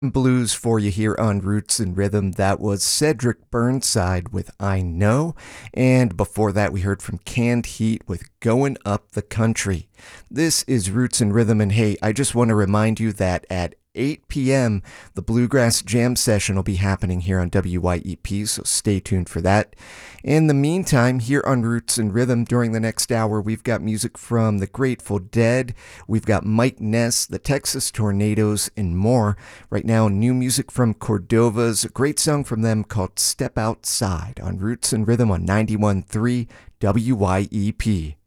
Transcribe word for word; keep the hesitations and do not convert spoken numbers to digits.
Blues for you here on Roots and Rhythm. That was Cedric Burnside with I Know. And before that, we heard from Canned Heat with Going Up the Country. This is Roots and Rhythm. And hey, I just want to remind you that at eight p.m., the Bluegrass Jam Session will be happening here on W Y E P, so stay tuned for that. In the meantime, here on Roots and Rhythm, during the next hour, we've got music from the Grateful Dead, we've got Mike Ness, the Texas Tornadoes, and more. Right now, new music from Cordova's, a great song from them called Step Outside on Roots and Rhythm on ninety-one point three W Y E P.